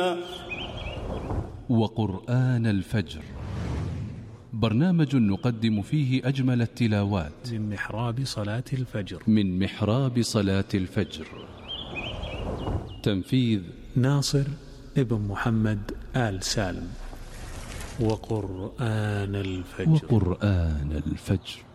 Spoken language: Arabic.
وقرآن الفجر، برنامج نقدم فيه أجمل التلاوات من محراب صلاة الفجر. من محراب صلاة الفجر. تنفيذ ناصر ابن محمد آل سالم. وقرآن الفجر. وقرآن الفجر.